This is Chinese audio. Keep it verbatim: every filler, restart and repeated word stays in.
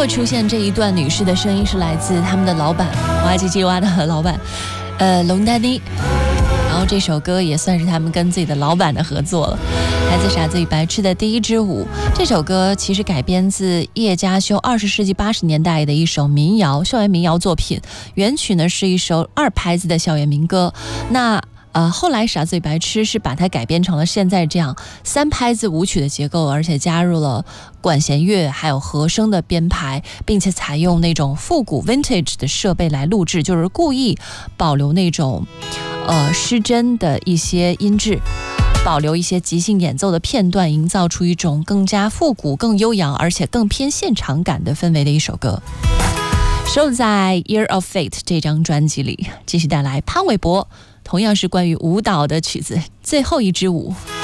会出现这一段女士的声音是来自他们的老板娃唧唧娃的老板呃龙丹妮，然后这首歌也算是他们跟自己的老板的合作了，来自傻子与白痴的第一支舞。这首歌其实改编自叶嘉修二十世纪八十年代的一首民谣，校园民谣作品，原曲呢是一首二拍子的校园民歌。那呃，后来傻子与白痴是把它改编成了现在这样三拍子舞曲的结构，而且加入了管弦乐还有和声的编排，并且采用那种复古 vintage 的设备来录制，就是故意保留那种呃失真的一些音质，保留一些即兴演奏的片段，营造出一种更加复古更悠扬而且更偏现场感的氛围的一首歌，收录在 Year of Fate 这张专辑里。继续带来潘玮柏同样是关于舞蹈的曲子，最后一支舞。